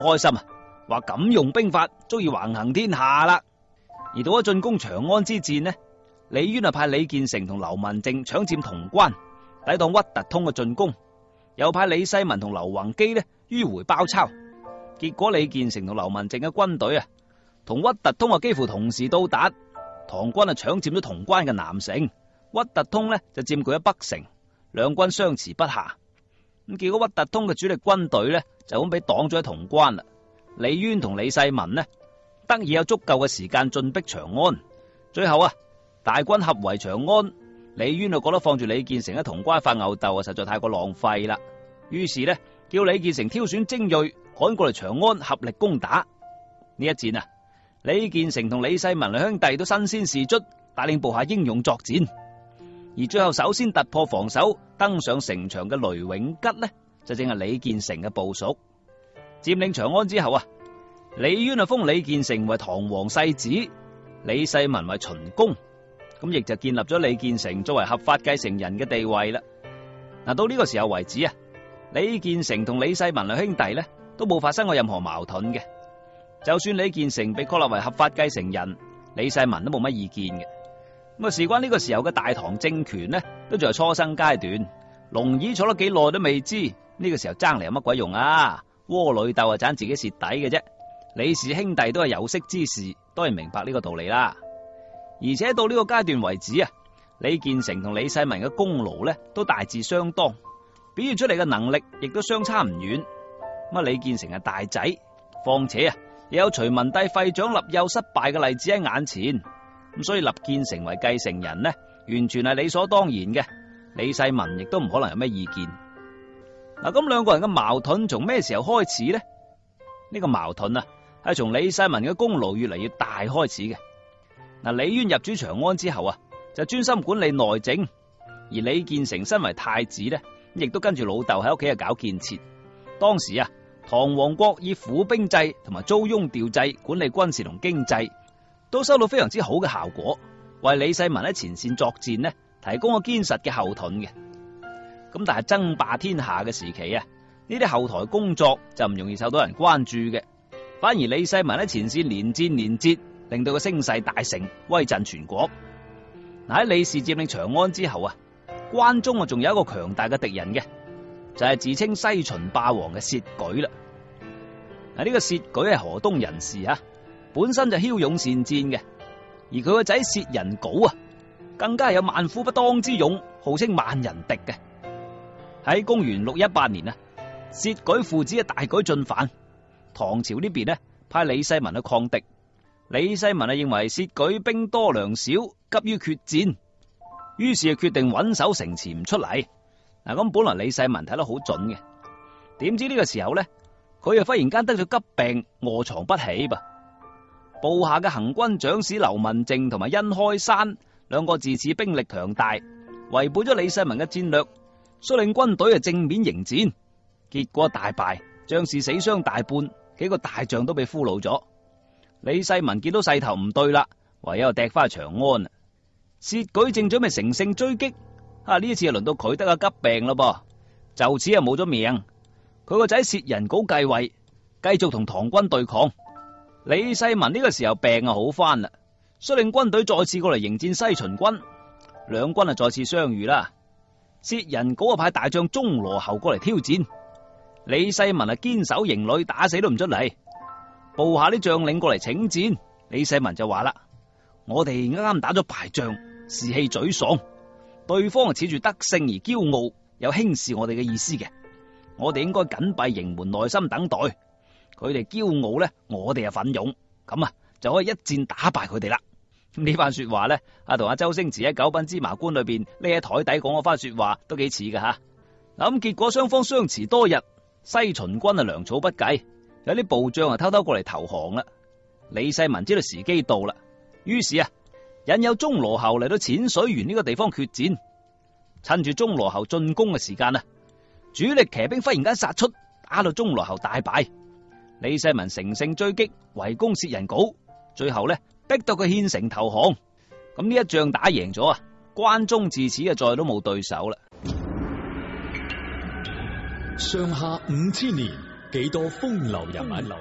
開心啊，話咁用兵法足以橫行天下啦。而到咗進攻長安之戰呢，李淵派李建成同劉文靜搶佔潼關，抵擋屈突通嘅進攻，又派李世民同劉弘基呢迂回包抄。結果李建成同劉文靜嘅軍隊啊，同屈突通幾乎同時到達，唐軍搶佔咗潼關嘅南城，屈突通呢就佔據咗北城，兩軍相持不下。咁結果屈突通嘅主力軍隊呢就咁俾擋咗喺潼關啦。李淵同李世民呢得以有足夠嘅時間進逼長安，最後啊大軍合圍長安，李淵就覺得放住李建成喺潼關發吽哣啊，實在太過浪費啦。於是呢叫李建成挑選精銳趕過嚟長安合力攻打。呢一戰啊，李建成同李世民兩兄弟都身先士卒，帶領部下英勇作戰。而最後首先突破防守登上城牆嘅雷永吉呢，就正係李建成嘅部屬。佔領長安之後啊，李淵封李建成為唐皇世子，李世民為秦公，咁亦就建立咗李建成作為合法繼承人嘅地位啦。嗱，到呢個時候為止啊，李建成同李世民兩兄弟呢都冇發生過任何矛盾嘅。就算李建成被確立為合法繼承人，李世民都冇乜意見嘅。咁啊，事關呢個時候嘅大唐政權呢，都仲係初生階段，龍椅坐咗幾耐都未知，呢個時候爭嚟有乜鬼用啊？窩裏鬥啊，盞自己蝕底嘅啫。李氏兄弟都係有識之士，當然明白呢個道理啦。而且到呢個階段為止啊，李建成同李世民嘅功勞呢都大致相當，表現出嚟嘅能力亦都相差唔遠。咁李建成係大仔，況且啊又有隋文帝廢長立幼失敗嘅例子喺眼前，咁所以立建成為繼承人呢，完全係理所當然嘅。李世民亦都唔可能有咩意見。嗱，咁兩個人嘅矛盾從咩時候開始呢？呢個矛盾啊，係從李世民嘅功勞越嚟越大開始嘅。嗱，李淵入主長安之後啊，就專心管理內政，而李建成身為太子呢，亦都跟住老豆喺屋企搞建設。當時啊，唐王國以府兵制同埋租庸調制管理軍事同經濟，都收到非常之好嘅效果，為李世民喺前線作戰呢提供咗堅實嘅後盾嘅。咁但係爭霸天下嘅時期啊，呢啲後台工作就唔容易受到人關注嘅，反而李世民喺前線連戰連捷，令到個聲勢大盛，威震全國。嗱，喺李氏佔領長安之後啊，關中啊仲有一個強大嘅敵人嘅，就係自稱西秦霸王嘅薛舉啦。嗱，呢個薛舉係河東人士啊，本身就驍勇善戰嘅，而佢個仔薛仁稿啊，更加係有萬夫不當之勇，號稱萬人敵嘅。喺公元618年啊，薛舉父子大舉進犯，唐朝呢邊呢派李世民去抗敵。李世民認為薛舉兵多糧少，急於決戰，於是決定穩守城池唔出嚟。嗱，咁本來李世民睇得好準嘅，點知呢個時候呢，佢又忽然間得咗急病，臥床不起噃。部下嘅行軍長史劉文靜同埋殷開山兩個自恃兵力強大，違背咗李世民嘅戰略，率領軍隊正面迎戰，結果大敗，將士死傷大半，幾個大將都被俘虜咗。李世民見到勢頭唔對啦，唯有趯翻去長安。薛舉正準備乘勝追擊，呢一次就輪到佢得個急病啦噃，就此冇咗命。佢個仔薛仁稿繼位，繼續同唐軍對抗。李世民呢個時候病好翻啦，率領軍隊再次過嚟迎戰西秦軍，兩軍再次相遇啦。薛仁稿派大將鐘羅侯過嚟挑戰，李世民堅守營壘，打死都唔出嚟。部下啲將領過嚟請戰，李世民就話啦：我哋啱啱打咗敗仗，士氣沮喪，對方恃住得勝而驕傲，有輕視我哋嘅意思嘅。我哋應該緊閉營門，耐心等待。佢哋驕傲呢，我哋奮勇，咁就可以一戰打敗佢哋啦。呢番說話呢，同阿周星馳喺《九品芝麻官》裏邊匿喺台底講嗰番說話都幾似噶吓。嗱，咁結果雙方相持多日，西秦軍糧草不繼，有啲部將偷偷過嚟投降啦。李世民知道時機到啦，於是引誘鐘羅侯嚟到淺水園呢個地方決戰。趁住鐘羅侯進攻嘅時間主力騎兵忽然間殺出，打到鐘羅侯大敗。李世民乘勝追擊，圍攻薛仁稿，最後逼到佢獻城投降。咁呢一仗打贏咗關中自此再都冇對手啦。 上下5000年， 幾多風流人物。